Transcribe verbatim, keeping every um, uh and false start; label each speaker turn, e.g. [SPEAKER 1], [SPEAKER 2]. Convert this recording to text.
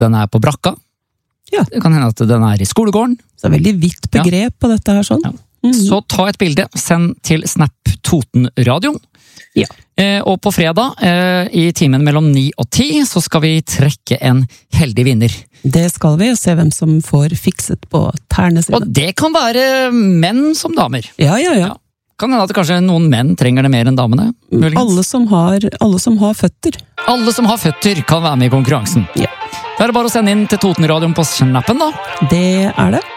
[SPEAKER 1] den er på brakka.
[SPEAKER 2] Ja.
[SPEAKER 1] Det kan hende at den er i skolegården.
[SPEAKER 2] Så det er veldig vidt begrep på dette her sånn.
[SPEAKER 1] Ja.
[SPEAKER 2] Mm.
[SPEAKER 1] Så ta et bilde, send til Snap Toten-radioen.
[SPEAKER 2] Ja.
[SPEAKER 1] Eh, og på fredag, eh, i timen mellom ni og ti, så skal vi trekke en heldig vinner.
[SPEAKER 2] Det skal vi, og se hvem som får fikset på tærne sine.
[SPEAKER 1] Og det kan være menn som damer.
[SPEAKER 2] Ja, ja, ja.
[SPEAKER 1] Ja. Kan hende at kanskje noen menn trenger det mer enn damene. muligens.
[SPEAKER 2] Alle som har, alle som har føtter.
[SPEAKER 1] Alle som har føtter kan være med i konkurransen.
[SPEAKER 2] Ja.
[SPEAKER 1] Da er det bare å sende inn til Toten-radioen på snappen da.
[SPEAKER 2] Det er det.